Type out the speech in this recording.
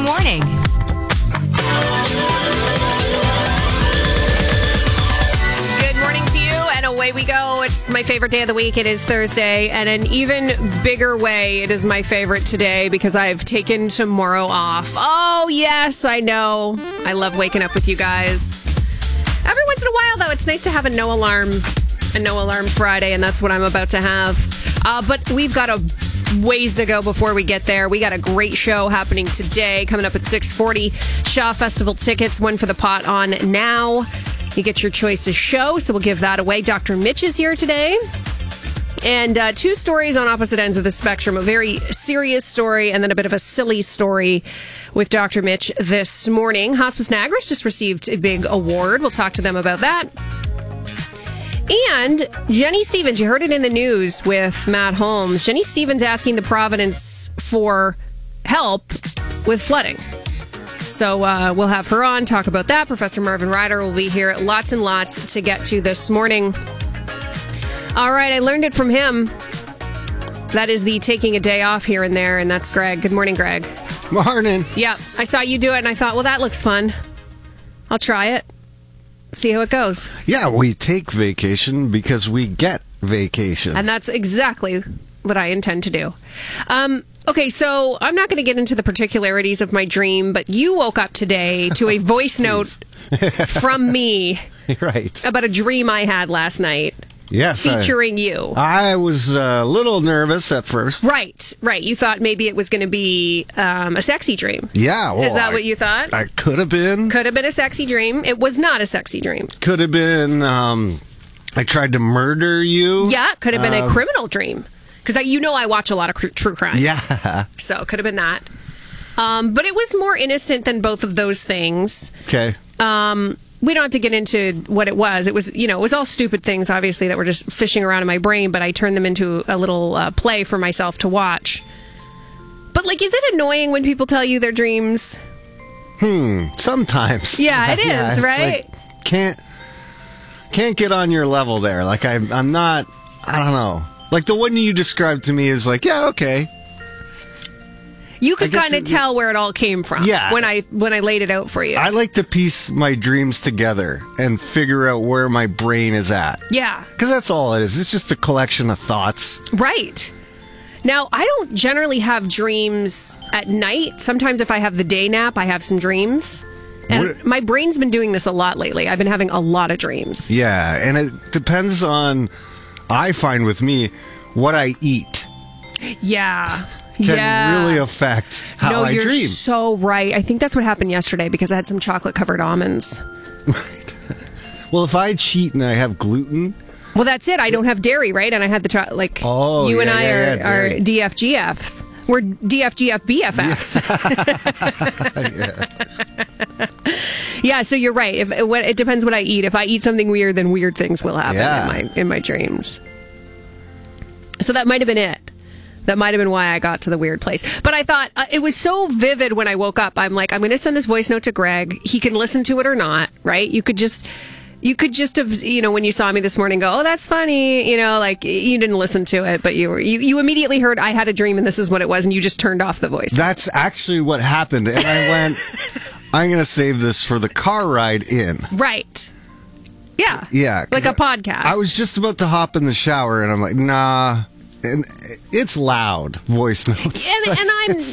morning. Good morning to you, and away we go. It's my favorite day of the week. It is Thursday, and an even bigger way, it is my favorite today because I've taken tomorrow off. Oh, yes, I know. I love waking up with you guys. Every once in a while, though, it's nice to have a no alarm Friday, and that's what I'm about to have. But we've got a ways to go before we get there. We got a great show happening today, coming up at 6:40. Shaw Festival tickets, one for the pot on now. You get your choice of show, so we'll give that away. Dr. Mitch is here today. And two stories on opposite ends of the spectrum. A very serious story and then a bit of a silly story with Dr. Mitch this morning. Hospice Niagara just received a big award. We'll talk to them about that. And Jenny Stevens, you heard it in the news with Matt Holmes. Jenny Stevens asking the Providence for help with flooding. So we'll have her on, talk about that. Professor Marvin Ryder will be here. Lots and lots to get to this morning. All right, I learned it from him. That is the taking a day off here and there, and that's Greg. Good morning, Greg. Morning. Yeah, I saw you do it, and I thought, well, that looks fun. I'll try it. See how it goes. Yeah, we take vacation because we get vacation. And that's exactly what I intend to do. Okay, so I'm not going to get into the particularities of my dream, but you woke up today to a voice note from me Right. about a dream I had last night. Yes. Featuring you. I was a little nervous at first. Right. You thought maybe it was going to be a sexy dream. Yeah. Well, Is that what you thought? I could have been. Could have been a sexy dream. It was not a sexy dream. Could have been, I tried to murder you. Yeah, could have been a criminal dream. Because I watch a lot of true crime. Yeah. So it could have been that. But it was more innocent than both of those things. Okay. We don't have to get into what it was. It was, it was all stupid things, obviously, that were just fishing around in my brain, but I turned them into a little play for myself to watch. But, is it annoying when people tell you their dreams? Sometimes. Yeah, it is, it's right? Can't get on your level there. I'm not, I don't know. The one you described to me is yeah, okay. You could kind of tell where it all came from. Yeah. When I laid it out for you. I like to piece my dreams together and figure out where my brain is at. Yeah. Because that's all it is. It's just a collection of thoughts. Right. Now, I don't generally have dreams at night. Sometimes if I have the day nap, I have some dreams. And my brain's been doing this a lot lately. I've been having a lot of dreams. Yeah, and it depends on, I find with me, what I eat. Yeah. Can really affect how I dream. No, you're so right. I think that's what happened yesterday because I had some chocolate-covered almonds. Right. Well, if I cheat and I have gluten... Well, that's it. I don't have dairy, right? And I had the chocolate, you and I are DFGF. We're DFGF BFFs. Yeah, so you're right. It depends what I eat. If I eat something weird, then weird things will happen in my dreams. So that might have been it. That might have been why I got to the weird place. But I thought it was so vivid when I woke up. I'm like, I'm going to send this voice note to Greg. He can listen to it or not, right? You could just have, when you saw me this morning, go, oh, that's funny. You didn't listen to it, but you immediately heard I had a dream and this is what it was, and you just turned off the voice. That's actually what happened. And I went, I'm going to save this for the car ride in. Right. Yeah. Yeah. Like a podcast. I was just about to hop in the shower and I'm like, nah. And it's loud voice notes. And